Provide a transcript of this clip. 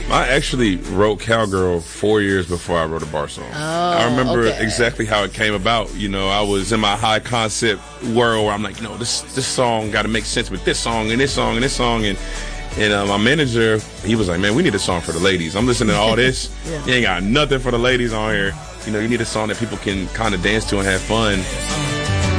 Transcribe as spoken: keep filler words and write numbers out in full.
I actually wrote Cowgirl four years before I wrote a bar song. Oh, I remember okay. exactly how it came about. You know, I was in my high concept world where I'm like, you know, this this song got to make sense with this song and this song and this song. And and uh, my manager, he was like, man, we need a song for the ladies. I'm listening to all this. Yeah. You ain't got nothing for the ladies on here. You know, you need a song that people can kind of dance to and have fun.